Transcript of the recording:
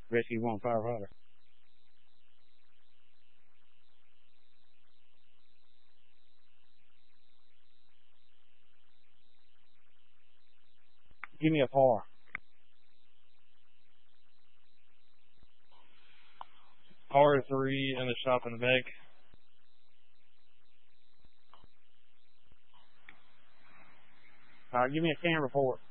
Rescue 1 firefighter. Give me a par. Par 3 and the shop in the bank. All right, give me a scan report.